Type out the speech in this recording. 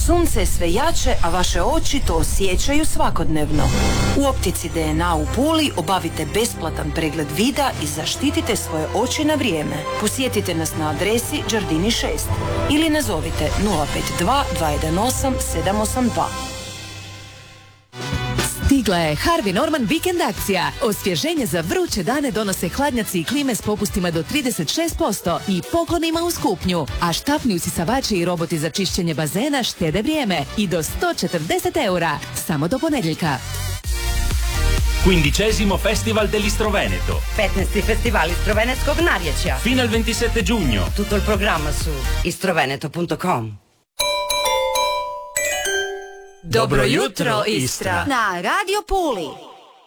Sunce je sve jače, a vaše oči to osjećaju svakodnevno. U optici DNA u Puli obavite besplatan pregled vida i zaštitite svoje oči na vrijeme. Posjetite nas na adresi Đardini 6 ili nazovite 052 218 782. Stigla je Harvey Norman vikend akcija. Osvježenje za vruće dane donose hladnjaci i klime s popustima do 36% i poklonima uz kupnju. A štapni usisavači i roboti za čišćenje bazena štede vrijeme i do 140 eura. Samo do ponedjeljka. 15° Festival dell'Istroveneto. 15. Festival Istrovenetskog narječja. Fino al 27 giugno. Tutto il programma su istroveneto.com. Dobro jutro, Istra! Na Radio Puli.